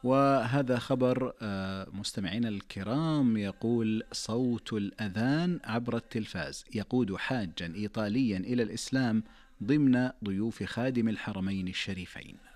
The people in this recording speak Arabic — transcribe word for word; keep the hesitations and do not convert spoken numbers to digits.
وهذا خبر آه، مستمعينا الكرام، يقول: صوت الأذان عبر التلفاز يقود حاجا إيطاليا إلى الإسلام ضمن ضيوف خادم الحرمين الشريفين.